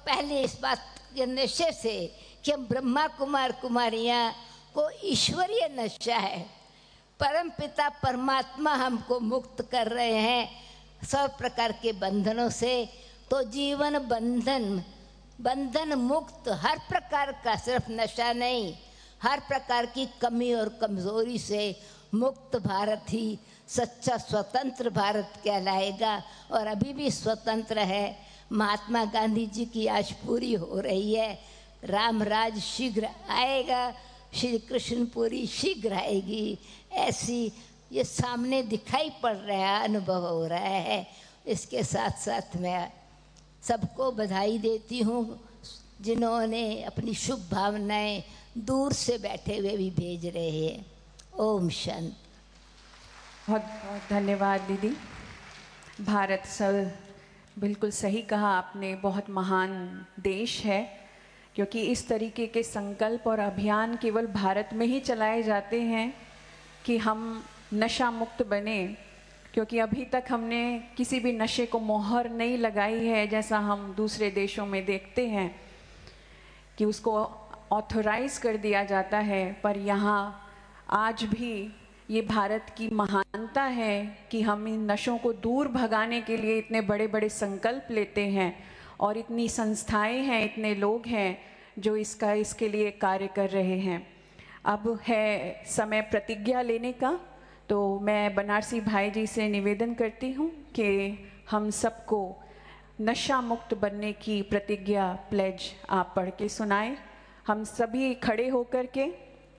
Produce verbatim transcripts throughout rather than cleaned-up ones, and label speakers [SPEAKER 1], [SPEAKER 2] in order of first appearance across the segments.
[SPEAKER 1] पहले इस बात के नशे से कि हम ब्रह्मा कुमार कुमारियाँ को ईश्वरीय नशा है, परम पिता परमात्मा हमको मुक्त कर रहे हैं सब प्रकार के बंधनों से। तो जीवन बंधन बंधन मुक्त हर प्रकार का, सिर्फ नशा नहीं, हर प्रकार की कमी और कमज़ोरी से मुक्त भारत ही सच्चा स्वतंत्र भारत कहलाएगा। और अभी भी स्वतंत्र है। महात्मा गांधी जी की आज पूरी हो रही है। राम राज शीघ्र आएगा, श्री कृष्णपुरी शीघ्र आएगी, ऐसी ये सामने दिखाई पड़ रहा है, अनुभव हो रहा है। इसके साथ साथ मैं सबको बधाई देती हूँ जिन्होंने अपनी शुभ भावनाएं दूर से बैठे हुए भी भेज रहे हैं। ओम शांति।
[SPEAKER 2] बहुत बहुत धन्यवाद दीदी। भारत सर बिल्कुल सही कहा आपने, बहुत महान देश है, क्योंकि इस तरीके के संकल्प और अभियान केवल भारत में ही चलाए जाते हैं कि हम नशा मुक्त बने। क्योंकि अभी तक हमने किसी भी नशे को मोहर नहीं लगाई है, जैसा हम दूसरे देशों में देखते हैं कि उसको ऑथोराइज कर दिया जाता है। पर यहाँ आज भी ये भारत की महानता है कि हम इन नशों को दूर भगाने के लिए इतने बड़े बड़े संकल्प लेते हैं और इतनी संस्थाएं हैं, इतने लोग हैं जो इसका इसके लिए कार्य कर रहे हैं। अब है समय प्रतिज्ञा लेने का, तो मैं बनारसी भाई जी से निवेदन करती हूँ कि हम सबको नशा मुक्त बनने की प्रतिज्ञा प्लेज आप पढ़ के सुनाएं। हम सभी खड़े होकर के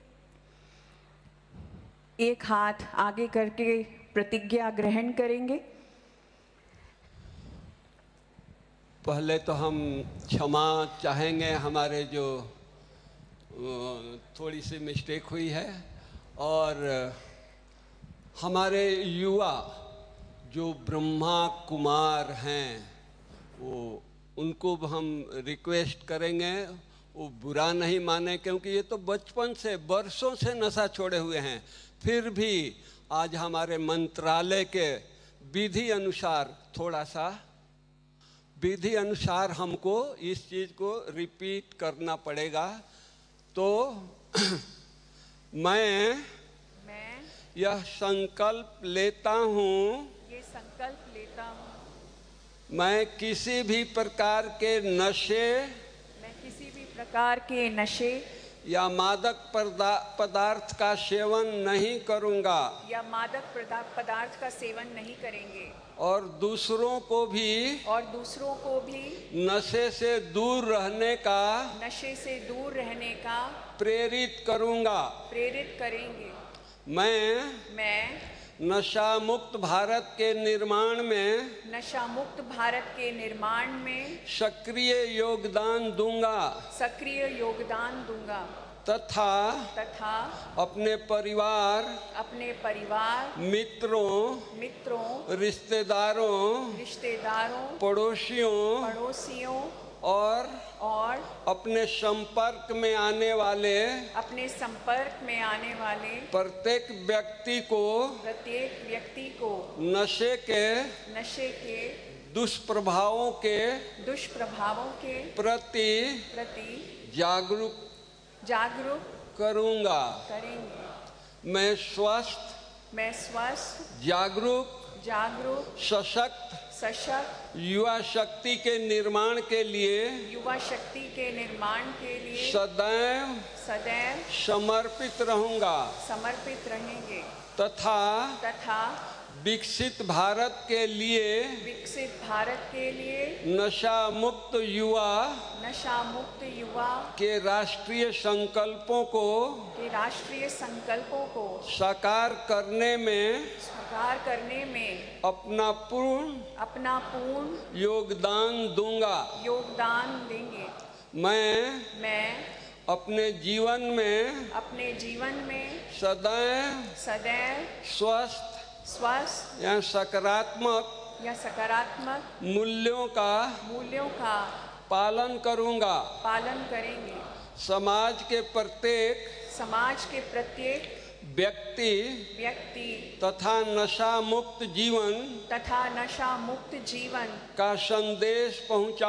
[SPEAKER 2] एक हाथ आगे करके प्रतिज्ञा ग्रहण करेंगे।
[SPEAKER 3] पहले तो हम क्षमा चाहेंगे, हमारे जो थोड़ी सी मिस्टेक हुई है, और हमारे युवा जो ब्रह्मा कुमार हैं वो उनको हम रिक्वेस्ट करेंगे वो बुरा नहीं माने, क्योंकि ये तो बचपन से बरसों से नशा छोड़े हुए हैं। फिर भी आज हमारे मंत्रालय के विधि अनुसार थोड़ा सा विधि अनुसार हमको इस चीज़ को रिपीट करना पड़ेगा। तो मैं
[SPEAKER 2] मैं
[SPEAKER 3] यह संकल्प लेता हूँ
[SPEAKER 2] ये संकल्प लेता हूँ
[SPEAKER 3] मैं किसी भी प्रकार के नशे
[SPEAKER 2] मैं किसी भी प्रकार के नशे
[SPEAKER 3] या मादक पदार्थ का सेवन नहीं करूँगा
[SPEAKER 2] या मादक पदार्थ का सेवन नहीं करेंगे,
[SPEAKER 3] और दूसरों को भी
[SPEAKER 2] और दूसरों को भी
[SPEAKER 3] नशे से दूर रहने का
[SPEAKER 2] नशे से दूर रहने का
[SPEAKER 3] प्रेरित करूँगा।
[SPEAKER 2] प्रेरित करेंगे।
[SPEAKER 3] मैं
[SPEAKER 2] मैं
[SPEAKER 3] नशा मुक्त भारत के निर्माण में
[SPEAKER 2] नशा मुक्त भारत के निर्माण में
[SPEAKER 3] सक्रिय योगदान दूंगा
[SPEAKER 2] सक्रिय योगदान दूंगा
[SPEAKER 3] तथा
[SPEAKER 2] तथा
[SPEAKER 3] अपने परिवार
[SPEAKER 2] अपने परिवार
[SPEAKER 3] मित्रों
[SPEAKER 2] मित्रों
[SPEAKER 3] रिश्तेदारों
[SPEAKER 2] रिश्तेदारों
[SPEAKER 3] पड़ोसियों
[SPEAKER 2] पड़ोसियों
[SPEAKER 3] और
[SPEAKER 2] और
[SPEAKER 3] अपने संपर्क में आने वाले
[SPEAKER 2] अपने संपर्क में आने वाले
[SPEAKER 3] प्रत्येक व्यक्ति को
[SPEAKER 2] प्रत्येक व्यक्ति को
[SPEAKER 3] नशे के
[SPEAKER 2] नशे के
[SPEAKER 3] दुष्प्रभावों के
[SPEAKER 2] दुष्प्रभावों के
[SPEAKER 3] प्रति
[SPEAKER 2] प्रति
[SPEAKER 3] जागरूक
[SPEAKER 2] जागरूक
[SPEAKER 3] करूंगा।
[SPEAKER 2] करेंगे।
[SPEAKER 3] मैं स्वस्थ
[SPEAKER 2] मैं स्वस्थ
[SPEAKER 3] जागरूक
[SPEAKER 2] जागरूक
[SPEAKER 3] सशक्त
[SPEAKER 2] सशक्त
[SPEAKER 3] युवा शक्ति के निर्माण के लिए
[SPEAKER 2] युवा शक्ति के निर्माण के लिए
[SPEAKER 3] सदैव
[SPEAKER 2] सदैव
[SPEAKER 3] समर्पित रहूंगा
[SPEAKER 2] समर्पित रहेंगे
[SPEAKER 3] तथा
[SPEAKER 2] तथा
[SPEAKER 3] विकसित भारत के लिए
[SPEAKER 2] विकसित भारत के लिए
[SPEAKER 3] नशा मुक्त युवा
[SPEAKER 2] नशा मुक्त युवा
[SPEAKER 3] के राष्ट्रीय संकल्पों को
[SPEAKER 2] के राष्ट्रीय संकल्पों को
[SPEAKER 3] साकार करने में
[SPEAKER 2] साकार करने में
[SPEAKER 3] अपना पूर्ण
[SPEAKER 2] अपना पूर्ण
[SPEAKER 3] योगदान दूंगा
[SPEAKER 2] योगदान देंगे।
[SPEAKER 3] मैं
[SPEAKER 2] मैं
[SPEAKER 3] अपने जीवन में
[SPEAKER 2] अपने जीवन में
[SPEAKER 3] सदैव
[SPEAKER 2] सदैव
[SPEAKER 3] स्वस्थ
[SPEAKER 2] स्वस्थ
[SPEAKER 3] या सकारात्मक
[SPEAKER 2] या सकारात्मक
[SPEAKER 3] मूल्यों का
[SPEAKER 2] मूल्यों का
[SPEAKER 3] पालन करूंगा।
[SPEAKER 2] पालन करेंगे।
[SPEAKER 3] समाज के प्रत्येक
[SPEAKER 2] समाज के प्रत्येक
[SPEAKER 3] व्यक्ति
[SPEAKER 2] व्यक्ति
[SPEAKER 3] तथा नशा मुक्त जीवन
[SPEAKER 2] तथा नशा मुक्त जीवन
[SPEAKER 3] का संदेश पहुंचा